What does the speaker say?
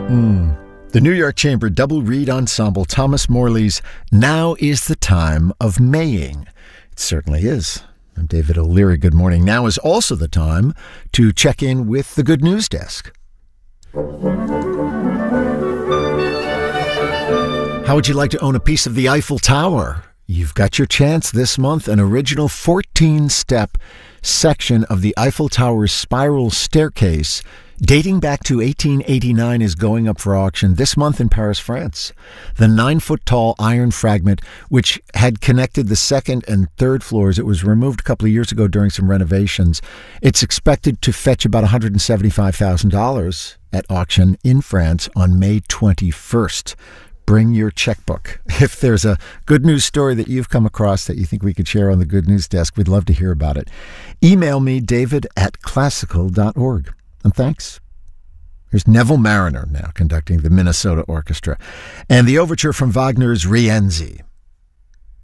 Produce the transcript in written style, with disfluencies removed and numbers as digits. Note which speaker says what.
Speaker 1: The New York Chamber Double Reed Ensemble, Thomas Morley's Now is the Time of Maying. It certainly is. I'm David O'Leary. Good morning. Now is also the time to check in with the Good News Desk. How would you like to own a piece of the Eiffel Tower? You've got your chance this month. An original 14-step section of the Eiffel Tower's spiral staircase dating back to 1889 is going up for auction this month in Paris, France. The 9-foot-tall iron fragment, which had connected the second and third floors, it was removed a couple of years ago during some renovations. It's expected to fetch about $175,000 at auction in France on May 21st. Bring your checkbook. If there's a good news story that you've come across that you think we could share on the Good News Desk, we'd love to hear about it. Email me, david@classical.org. And thanks. Here's Neville Marriner now conducting the Minnesota Orchestra and the overture from Wagner's Rienzi.